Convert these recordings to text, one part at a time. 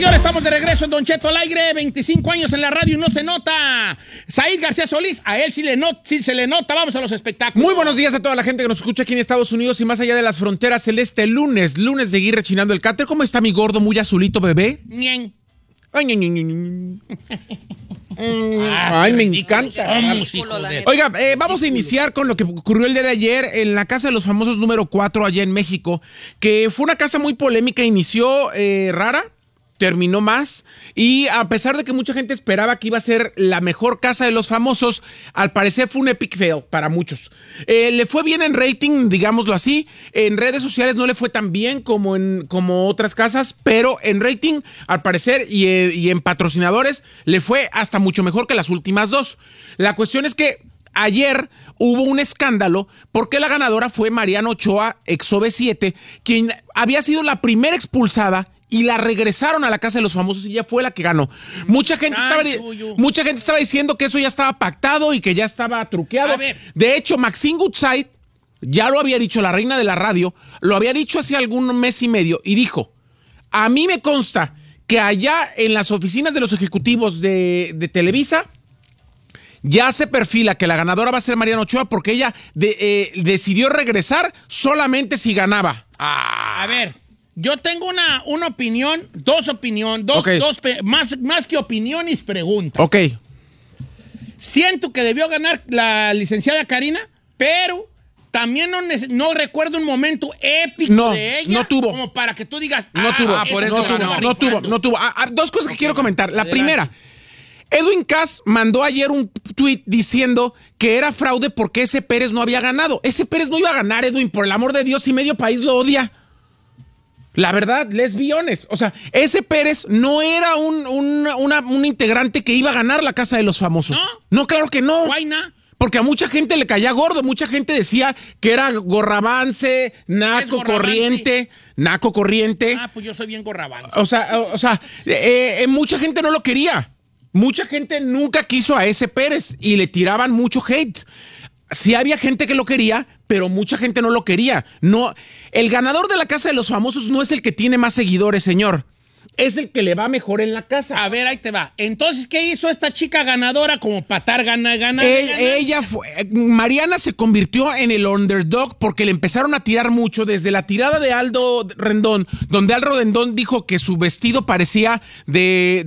Y ahora estamos de regreso en Don Cheto al aire, 25 años en la radio y no se nota. Said García Solís, a él sí se le nota. Vamos a los espectáculos. Muy buenos días a toda la gente que nos escucha aquí en Estados Unidos y más allá de las fronteras. Este lunes de seguir rechinando el cáter. ¿Cómo está mi gordo, muy azulito bebé? Bien. Ay, me encanta. Oiga, vamos a iniciar con lo que ocurrió el día de ayer en la Casa de los Famosos número 4 allá en México, que fue una casa muy polémica, inició rara, terminó más, y a pesar de que mucha gente esperaba que iba a ser la mejor Casa de los Famosos, al parecer fue un epic fail para muchos. Le fue bien en rating, digámoslo así. En redes sociales no le fue tan bien como otras casas, pero en rating, al parecer, y en patrocinadores, le fue hasta mucho mejor que las últimas dos. La cuestión es que ayer hubo un escándalo porque la ganadora fue Mariana Ochoa, ex OV7, quien había sido la primera expulsada y la regresaron a la Casa de los Famosos y ella fue la que ganó. Mucha gente estaba diciendo que eso ya estaba pactado y que ya estaba truqueado. De hecho, Maxine Goodside ya lo había dicho, la reina de la radio, lo había dicho hace algún mes y medio y dijo, a mí me consta que allá en las oficinas de los ejecutivos de Televisa ya se perfila que la ganadora va a ser Mariana Ochoa porque ella decidió regresar solamente si ganaba. A ver, yo tengo una opinión, más que opiniones, preguntas. Ok. Siento que debió ganar la licenciada Karina, pero también no recuerdo un momento épico de ella. No tuvo. Como para que tú digas, no tuvo. Dos cosas que quiero comentar. La primera, Edwin Cass mandó ayer un tweet diciendo que era fraude porque ese Pérez no había ganado. Ese Pérez no iba a ganar, Edwin, por el amor de Dios, y medio país lo odia. La verdad, lesbiones. O sea, ese Pérez no era un integrante que iba a ganar la Casa de los Famosos. No, claro que no. Guayna. Porque a mucha gente le caía gordo. Mucha gente decía que era gorravance, naco corriente. Pues yo soy bien gorravance. O sea, mucha gente no lo quería. Mucha gente nunca quiso a ese Pérez y le tiraban mucho hate. Sí había gente que lo quería, pero mucha gente no lo quería. No, el ganador de la Casa de los Famosos no es el que tiene más seguidores, señor. Es el que le va mejor en la casa. A ver, ahí te va. Entonces, ¿qué hizo esta chica ganadora como patar gana? Mariana se convirtió en el underdog porque le empezaron a tirar mucho desde la tirada de Aldo Rendón, donde Aldo Rendón dijo que su vestido parecía de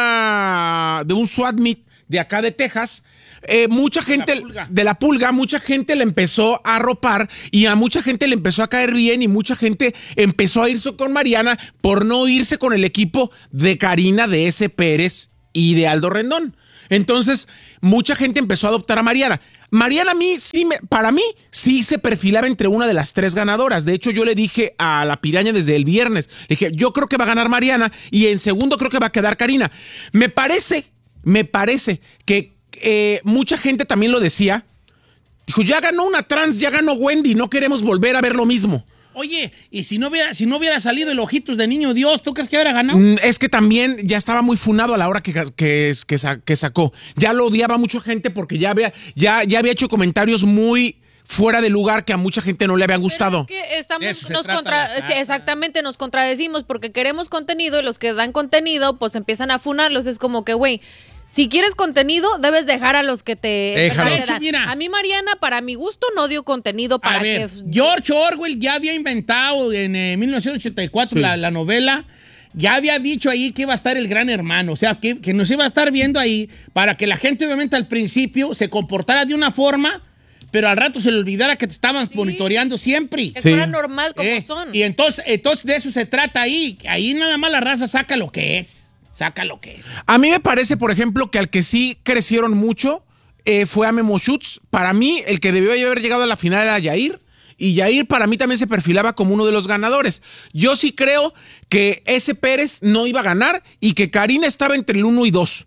un SWAT meet de acá de Texas. Mucha gente de la pulga, mucha gente le empezó a arropar y a mucha gente le empezó a caer bien y mucha gente empezó a irse con Mariana por no irse con el equipo de Karina, de ese Pérez y de Aldo Rendón. Entonces, mucha gente empezó a adoptar a Mariana. Mariana para mí sí se perfilaba entre una de las tres ganadoras. De hecho, yo le dije a la piraña desde el viernes, le dije, yo creo que va a ganar Mariana y en segundo creo que va a quedar Karina. Me parece que mucha gente también lo decía. Dijo, ya ganó una trans, ya ganó Wendy, no queremos volver a ver lo mismo. Oye, y si no hubiera salido el Ojitos de Niño Dios, ¿tú crees que hubiera ganado? Es que también ya estaba muy funado a la hora que sacó. Ya lo odiaba mucha gente porque ya había hecho comentarios muy fuera de lugar que a mucha gente no le habían gustado. Pero es que exactamente, nos contradecimos porque queremos contenido y los que dan contenido pues empiezan a funarlos. Es como que, güey, si quieres contenido, debes dejar a los que te dan. Mira. A mí, Mariana, para mi gusto, no dio contenido para que... George Orwell ya había inventado en 1984 la novela. Ya había dicho ahí que iba a estar el Gran Hermano. O sea, que nos iba a estar viendo ahí para que la gente, obviamente, al principio se comportara de una forma, pero al rato se le olvidara que te estaban monitoreando siempre. Que fuera normal como son. Y entonces de eso se trata ahí. Ahí nada más la raza saca lo que es. A mí me parece, por ejemplo, que al que sí crecieron mucho fue a Memo Schutz. Para mí, el que debió haber llegado a la final era Yair. Y Yair para mí también se perfilaba como uno de los ganadores. Yo sí creo que ese Pérez no iba a ganar y que Karina estaba entre el 1 y 2.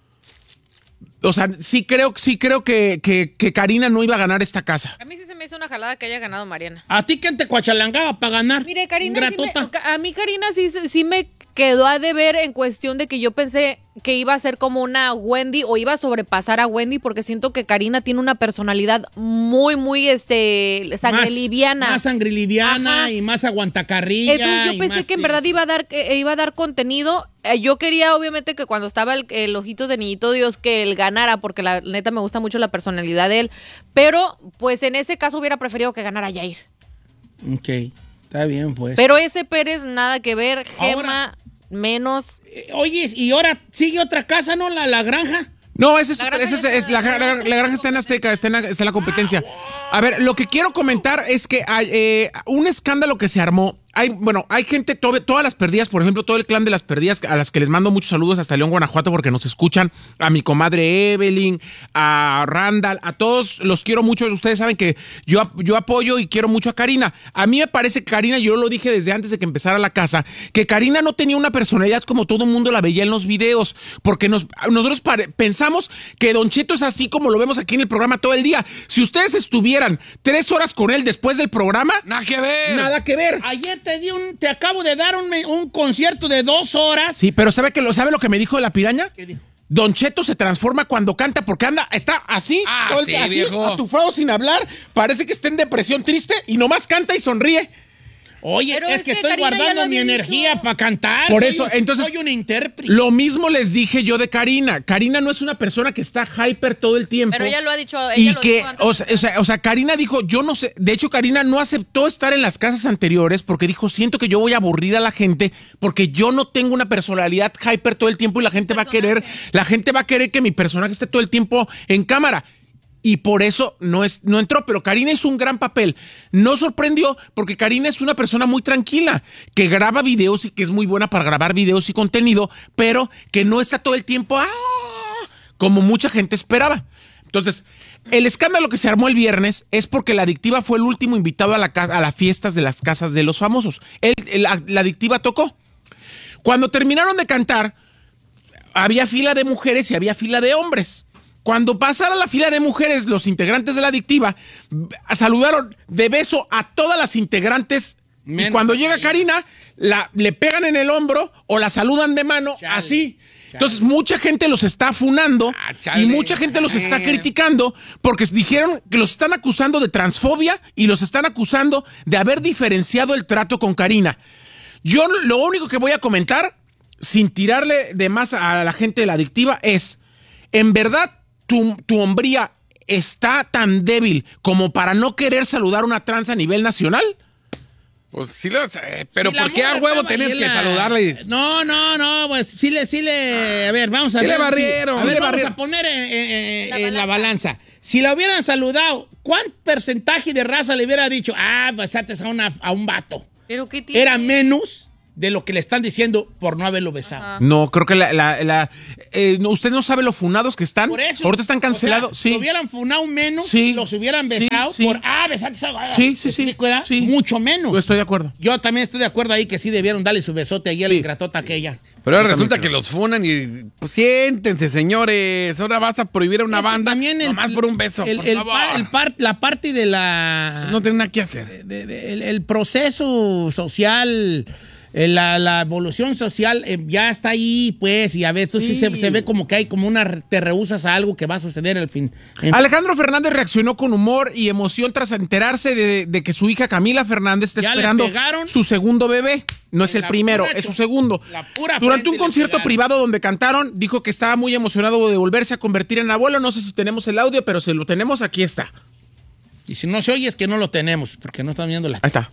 O sea, sí creo que Karina no iba a ganar esta casa. A mí sí se me hizo una jalada que haya ganado Mariana. ¿A ti quién te cuachalangaba para ganar? Mire, Karina, a mí Karina sí me quedó a deber en cuestión de que yo pensé que iba a ser como una Wendy o iba a sobrepasar a Wendy, porque siento que Karina tiene una personalidad muy, muy sangre liviana. Más sangre liviana. Ajá. Y más aguantacarrilla. Entonces yo pensé que en verdad iba a dar contenido. Yo quería obviamente que cuando estaba el Ojitos de Niñito Dios que él ganara, porque la neta me gusta mucho la personalidad de él, pero pues en ese caso hubiera preferido que ganara Yair. Ok, está bien pues. Pero ese Pérez nada que ver, Gema menos. Oye, y ahora sigue otra casa, ¿no? La granja. No, la granja está en Azteca, está en la competencia. A ver, lo que quiero comentar es que hay un escándalo que se armó. Hay gente, todas las perdidas, por ejemplo, todo el clan de las perdidas, a las que les mando muchos saludos hasta León, Guanajuato, porque nos escuchan, a mi comadre Evelyn, a Randall, a todos los quiero mucho. Ustedes saben que yo apoyo y quiero mucho a Karina. A mí me parece que Karina, yo lo dije desde antes de que empezara la casa, que Karina no tenía una personalidad como todo el mundo la veía en los videos, porque nosotros pensamos que Don Cheto es así como lo vemos aquí en el programa todo el día. Si ustedes estuvieran 3 horas con él después del programa, nada que ver. Nada que ver. Ayer te acabo de dar un concierto de 2 horas. Sí, pero ¿sabe lo que me dijo la piraña? ¿Qué dijo? Don Cheto se transforma cuando canta porque está así, sí, así, viejo, atufado sin hablar, parece que está en depresión triste y nomás canta y sonríe. Oye, es que estoy Karina guardando mi energía para cantar. Por eso, entonces, soy un intérprete. Lo mismo les dije yo de Karina. Karina no es una persona que está hyper todo el tiempo. Pero ella lo ha dicho. O sea, Karina dijo, yo no sé. De hecho, Karina no aceptó estar en las casas anteriores porque dijo, siento que yo voy a aburrir a la gente porque yo no tengo una personalidad hyper todo el tiempo y la gente va a querer que mi personaje esté todo el tiempo en cámara. Y por eso no entró, pero Karina hizo un gran papel. No sorprendió porque Karina es una persona muy tranquila, que graba videos y que es muy buena para grabar videos y contenido, pero que no está todo el tiempo como mucha gente esperaba. Entonces, el escándalo que se armó el viernes es porque la Adictiva fue el último invitado a las fiestas de las casas de los famosos. La Adictiva tocó. Cuando terminaron de cantar, había fila de mujeres y había fila de hombres. Cuando pasaron la fila de mujeres, los integrantes de la Adictiva saludaron de beso a todas las integrantes. Y cuando llega Karina, le pegan en el hombro o la saludan de mano, así. Entonces, mucha gente los está funando y mucha gente los está criticando porque dijeron que los están acusando de transfobia y los están acusando de haber diferenciado el trato con Karina. Yo lo único que voy a comentar, sin tirarle de más a la gente de la Adictiva, es, en verdad, tu hombría está tan débil como para no querer saludar una trans a nivel nacional. Pues sí lo sé, pero si ¿por qué a huevo tenés que saludarle? No, pues sí le, a ver, vamos a ver. Le barrieron. A ver, vamos a poner en la balanza. Si la hubieran saludado, ¿cuánto porcentaje de raza le hubiera dicho? Besaste a un vato. ¿Pero qué tiene? Era menos de lo que le están diciendo por no haberlo besado. Ajá. No, creo que usted no sabe lo funados que están. Por eso, ahorita están cancelados. O sea, sí. Lo hubieran funado menos, sí. Los hubieran besado sí. por besaste. Sí. Mucho menos. Yo estoy de acuerdo. Yo también estoy de acuerdo ahí que sí debieron darle su besote ahí a la ingratota aquella. Pero ahora resulta que los funan y pues siéntense, señores. Ahora vas a prohibir a una banda también nomás por un beso, por favor. La parte de la... No tiene nada que hacer. El proceso social... La evolución social ya está ahí, pues, y a veces sí se ve como que hay como te rehusas a algo que va a suceder al fin. Alejandro Fernández reaccionó con humor y emoción tras enterarse de que su hija Camila Fernández está esperando su segundo bebé. No es el primero, es su segundo. Durante un concierto privado donde cantaron, dijo que estaba muy emocionado de volverse a convertir en abuelo. No sé si tenemos el audio, pero si lo tenemos, aquí está. Y si no se oye es que no lo tenemos, porque no están viendo la... Ahí está.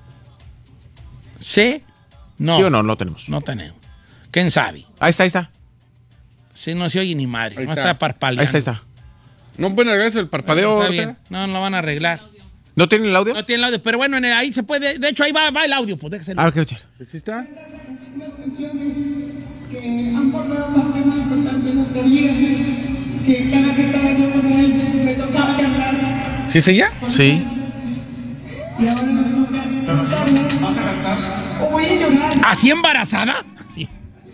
¿Sí? No. ¿Sí o no? No tenemos. No tenemos. ¿Quién sabe? Ahí está. Sí, no se oye ni madre. No está parpadeando. Ahí está. ¿No pueden arreglar eso el parpadeo? No lo van a arreglar. ¿No tienen el audio? No tienen el audio, pero bueno, ahí se puede. De hecho, ahí va el audio. Pues déjese. A ver, ¿qué pues sí está? Unas canciones que han formado parte muy importante de nuestra vida. Que cada que estaba yo con él, me tocaba cantar. ¿Sí es ella? Sí. Y ahora me toca cantarlas. ¿Vas a cantar? ¿O voy a llorar? ¿Así embarazada? Sí.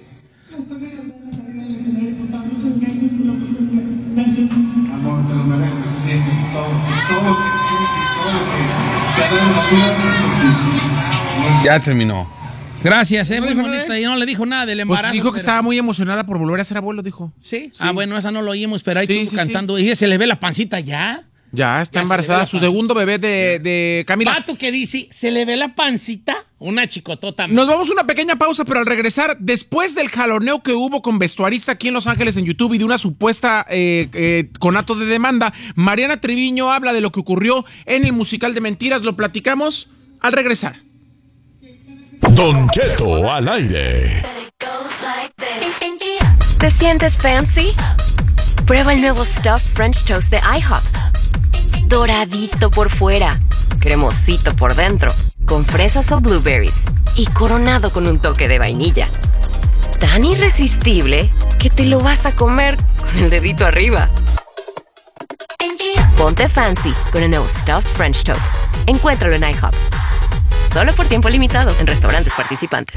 Amor, te lo mereces, siento todo lo que tienes y todo lo que te ha dado la vida. Ya terminó. Gracias, muy bonita. Y no le dijo nada del embarazo. Pues dijo que estaba muy emocionada por volver a ser abuelo, dijo. ¿Sí? Bueno, esa no lo oímos, pero ahí estuvo cantando. ¿Y se le ve la pancita ya? Ya, está embarazada. Su segundo bebé de Camila. Pato que dice, ¿se le ve la pancita? Una chicotota. Nos vamos a una pequeña pausa, pero al regresar, después del jaloneo que hubo con vestuarista aquí en Los Ángeles en YouTube y de una supuesta conato de demanda, Mariana Treviño habla de lo que ocurrió en el musical de Mentiras. Lo platicamos al regresar. Don Cheto al aire. ¿Te sientes fancy? Prueba el nuevo Stuffed French Toast de IHOP. Doradito por fuera, cremosito por dentro, con fresas o blueberries y coronado con un toque de vainilla. Tan irresistible que te lo vas a comer con el dedito arriba. Ponte fancy con el nuevo Stuffed French Toast. Encuéntralo en IHOP. Solo por tiempo limitado en restaurantes participantes.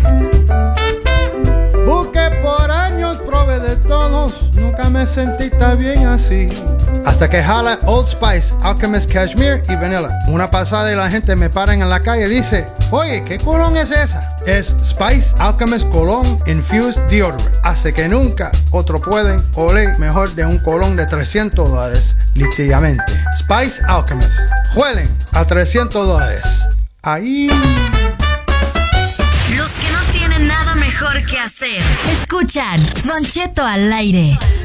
Busqué por años, probé de todos, nunca me sentí tan bien así. Hasta que jala Old Spice, Alchemist Cashmere y Vanilla. Una pasada y la gente me para en la calle y dice, oye, ¿qué colón es esa? Es Spice Alchemist Cologne Infused Deodorant. Hace que nunca otro pueden oler mejor de un colón de $300, literalmente. Spice Alchemist. Huelen a $300. Ahí. Los que no tienen nada mejor que hacer, escuchan Don Cheto al aire.